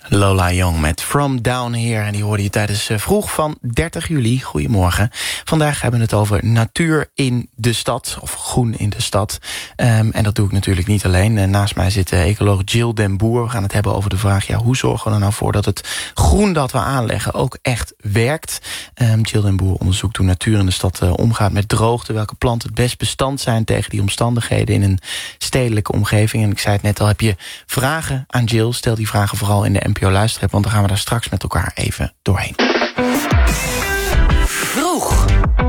Lola Young met From Down Here. En die hoorde je tijdens vroeg van 30 juli. Goedemorgen. Vandaag hebben we het over natuur in de stad. Of groen in de stad. En dat doe ik natuurlijk niet alleen. Naast mij zit ecoloog Jill den Boer. We gaan het hebben over de vraag... hoe zorgen we er nou voor dat het groen dat we aanleggen ook echt werkt? Jill den Boer onderzoekt hoe natuur in de stad omgaat met droogte. Welke planten het best bestand zijn tegen die omstandigheden... in een stedelijke omgeving. En ik zei het net al, heb je vragen aan Jill? Stel die vragen vooral in de NPO Luisterrep, want dan gaan we daar straks met elkaar even doorheen. Vroeg.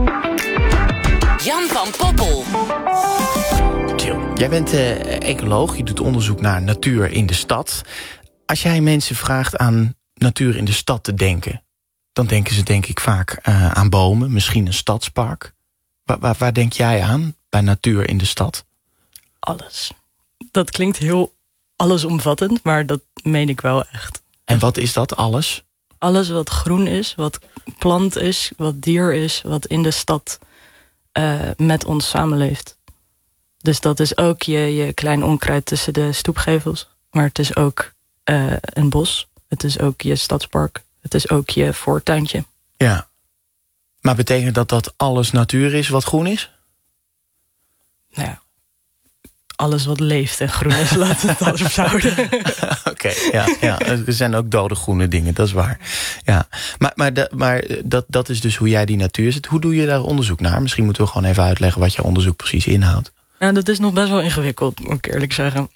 Jan van Poppel. Jill, jij bent ecoloog, je doet onderzoek naar natuur in de stad. Als jij mensen vraagt aan natuur in de stad te denken... dan denken ze denk ik vaak aan bomen, misschien een stadspark. Waar denk jij aan bij natuur in de stad? Alles. Dat klinkt heel allesomvattend, maar dat meen ik wel echt. En wat is dat, alles? Alles wat groen is, wat plant is, wat dier is... wat in de stad met ons samenleeft. Dus dat is ook je klein onkruid tussen de stoepgevels. Maar het is ook een bos. Het is ook je stadspark. Het is ook je voortuintje. Ja. Maar betekent dat alles natuur is wat groen is? Nou ja. Alles wat leeft en groen is, laat het alles op zouden. Oké, ja. Er zijn ook dode groene dingen, dat is waar. Ja. Maar dat is dus hoe jij die natuur zit. Hoe doe je daar onderzoek naar? Misschien moeten we gewoon even uitleggen wat jouw onderzoek precies inhoudt. Ja, dat is nog best wel ingewikkeld, moet ik eerlijk zeggen.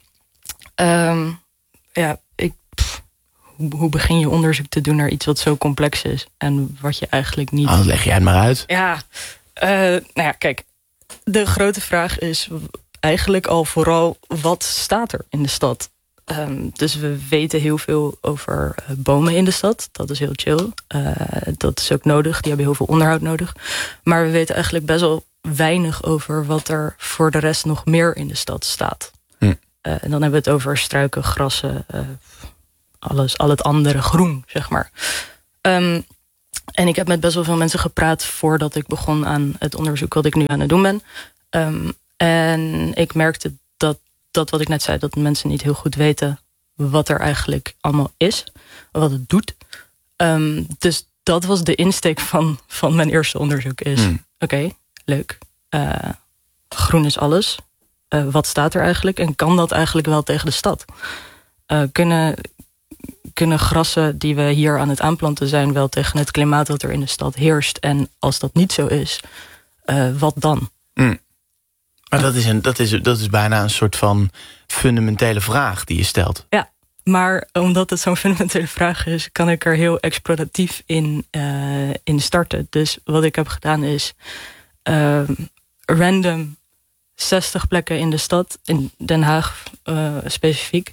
Hoe begin je onderzoek te doen naar iets wat zo complex is? En wat je eigenlijk niet... Dan leg jij het maar uit. Ja, kijk. De grote vraag is... eigenlijk al vooral, wat staat er in de stad? Dus we weten heel veel over bomen in de stad. Dat is heel chill. Dat is ook nodig. Die hebben heel veel onderhoud nodig. Maar we weten eigenlijk best wel weinig over... wat er voor de rest nog meer in de stad staat. En dan hebben we het over struiken, grassen... al het andere groen, zeg maar. En ik heb met best wel veel mensen gepraat... voordat ik begon aan het onderzoek wat ik nu aan het doen ben... En ik merkte dat wat ik net zei... dat mensen niet heel goed weten wat er eigenlijk allemaal is. Wat het doet. Dus dat was de insteek van mijn eerste onderzoek. Oké, leuk. Groen is alles. Wat staat er eigenlijk? En kan dat eigenlijk wel tegen de stad? Kunnen grassen die we hier aan het aanplanten zijn... wel tegen het klimaat dat er in de stad heerst? En als dat niet zo is, wat dan? Maar dat is bijna een soort van fundamentele vraag die je stelt. Ja, maar omdat het zo'n fundamentele vraag is... kan ik er heel exploratief in starten. Dus wat ik heb gedaan is... random 60 plekken in de stad, in Den Haag specifiek...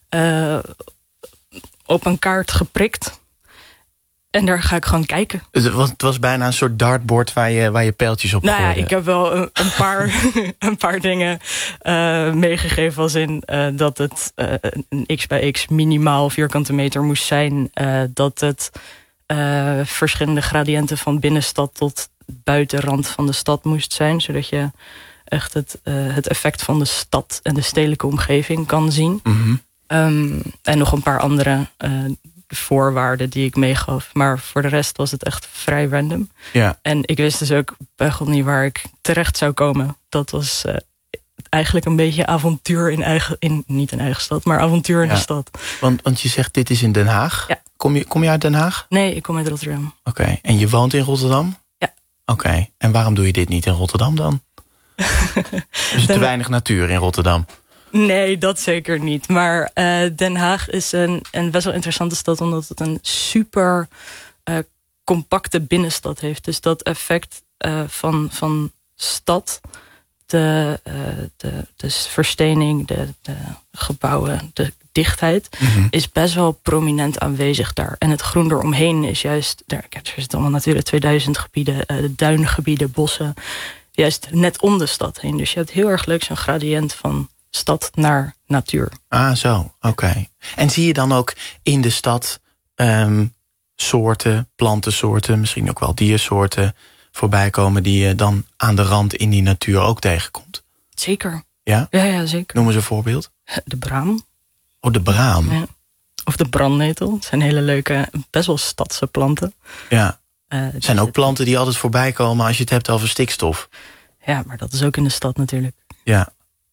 op een kaart geprikt... En daar ga ik gewoon kijken. Het was bijna een soort dartboard waar je pijltjes op gooide. Nou ja, ik heb wel een paar dingen meegegeven... als in dat het een x bij x minimaal vierkante meter moest zijn. Dat het verschillende gradiënten van binnenstad... tot buitenrand van de stad moest zijn. Zodat je echt het effect van de stad en de stedelijke omgeving kan zien. Mm-hmm. En nog een paar andere... voorwaarden die ik meegaf. Maar voor de rest was het echt vrij random. Ja. En ik wist dus ook bij God niet waar ik terecht zou komen. Dat was eigenlijk een beetje avontuur niet in eigen stad, maar avontuur in de stad. Want je zegt dit is in Den Haag. Ja. Kom je uit Den Haag? Nee, ik kom uit Rotterdam. Oké. En je woont in Rotterdam? Ja. Oké. En waarom doe je dit niet in Rotterdam dan? Is er te weinig natuur in Rotterdam? Nee, dat zeker niet. Maar Den Haag is een best wel interessante stad... omdat het een super compacte binnenstad heeft. Dus dat effect van stad... de verstening, de gebouwen, de dichtheid... is best wel prominent aanwezig daar. En het groen eromheen is juist... er zitten allemaal natuurlijk 2000 gebieden... duingebieden, bossen... juist net om de stad heen. Dus je hebt heel erg leuk zo'n gradient van... stad naar natuur. Ah, zo. Oké. En zie je dan ook in de stad soorten, plantensoorten... misschien ook wel diersoorten voorbij komen... die je dan aan de rand in die natuur ook tegenkomt? Zeker. Ja? Ja, zeker. Noem eens een voorbeeld. De braam. Oh, de braam. Ja. Of de brandnetel. Het zijn hele leuke, best wel stadse planten. Ja. Het zijn ook planten die altijd voorbij komen als je het hebt over stikstof. Ja, maar dat is ook in de stad natuurlijk. Ja.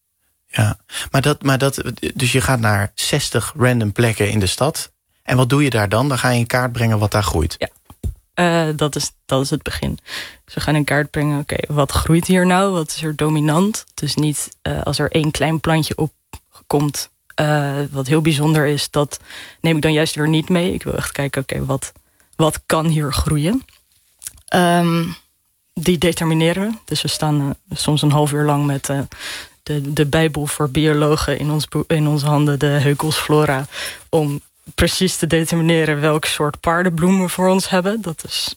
Dus je gaat naar 60 random plekken in de stad. En wat doe je daar dan? Dan ga je in kaart brengen wat daar groeit. Ja, dat is het begin. Dus we gaan in kaart brengen, oké, wat groeit hier nou? Wat is er dominant? Dus niet als er 1 klein plantje opkomt, wat heel bijzonder is, dat neem ik dan juist weer niet mee. Ik wil echt kijken, oké, wat kan hier groeien? Die determineren we. Dus we staan soms een half uur lang met de Bijbel voor biologen in onze handen, de Heukelsflora, om precies te determineren welk soort paardenbloem we voor ons hebben. Dat is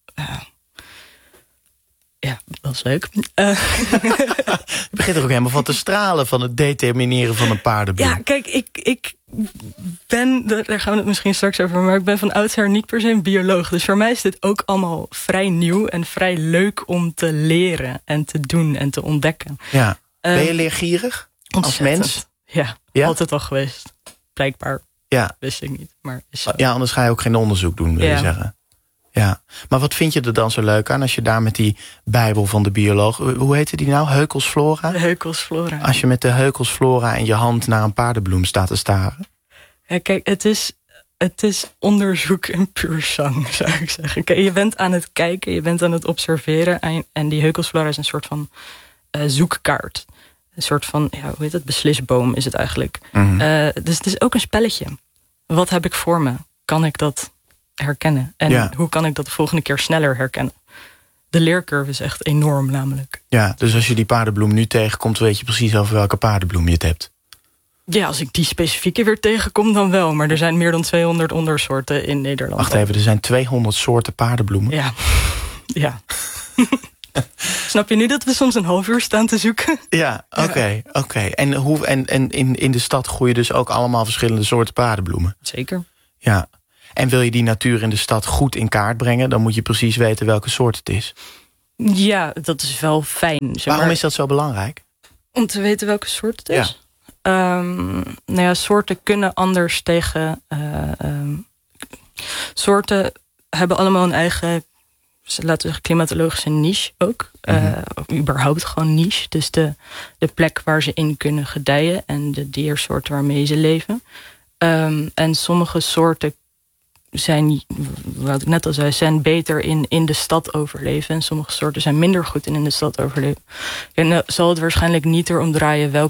dat is leuk. Je begint er ook helemaal van te stralen van het determineren van een paardenbloem. Ja, kijk, ik ben, daar gaan we het misschien straks over, maar ik ben van oudsher niet per se een bioloog. Dus voor mij is dit ook allemaal vrij nieuw en vrij leuk om te leren en te doen en te ontdekken. Ja. Ben je leergierig als mens? Ja, altijd al geweest. Blijkbaar. Ja. Wist ik niet, maar is zo. Ja, anders ga je ook geen onderzoek doen, wil je zeggen. Ja, maar wat vind je er dan zo leuk aan als je daar met die Bijbel van de bioloog, hoe heette die nou? Heukelsflora? De Heukelsflora. Als je met de Heukelsflora in je hand naar een paardenbloem staat te staren. Ja, kijk, het is onderzoek in puur zang, zou ik zeggen. Kijk, je bent aan het kijken, je bent aan het observeren en die Heukelsflora is een soort van zoekkaart. Een soort van, hoe heet het, beslisboom is het eigenlijk. Mm-hmm. Dus het is ook een spelletje. Wat heb ik voor me? Kan ik dat herkennen? En hoe kan ik dat de volgende keer sneller herkennen? De leercurve is echt enorm namelijk. Ja, dus als je die paardenbloem nu tegenkomt, weet je precies over welke paardenbloem je het hebt. Ja, als ik die specifieke weer tegenkom, dan wel. Maar er zijn meer dan 200 ondersoorten in Nederland. Wacht even, er zijn 200 soorten paardenbloemen? Ja. Snap je nu dat we soms een half uur staan te zoeken? Ja, oké. En in de stad groeien dus ook allemaal verschillende soorten paardenbloemen? Zeker. Ja. En wil je die natuur in de stad goed in kaart brengen, dan moet je precies weten welke soort het is. Ja, dat is wel fijn. Waarom is dat zo belangrijk? Om te weten welke soort het is? Ja. Soorten kunnen anders tegen... soorten hebben allemaal een eigen, laten we zeggen, klimatologische niche ook. Überhaupt gewoon niche. Dus de plek waar ze in kunnen gedijen en de diersoorten waarmee ze leven. En sommige soorten zijn, wat ik net al zei, zijn beter in de stad overleven. En sommige soorten zijn minder goed in de stad overleven. En zal het waarschijnlijk niet erom draaien